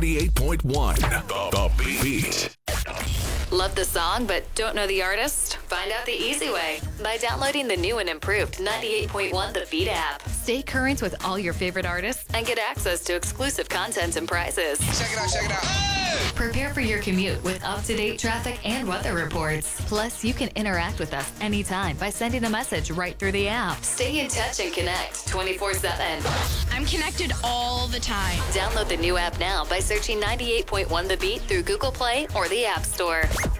98.1 The Beat. Love the song but don't know the artist? Find out the easy way by downloading the new and improved 98.1 The Beat app. Stay current with all your favorite artists and get access to exclusive content and prizes. Check it out, check it out. Hey! Prepare for your commute with up-to-date traffic and weather reports. Plus, you can interact with us anytime by sending a message right through the app. Stay in touch and connect 24/7. I'm connected all the time. Download the new app now by searching 98.1 The Beat through Google Play or the App Store.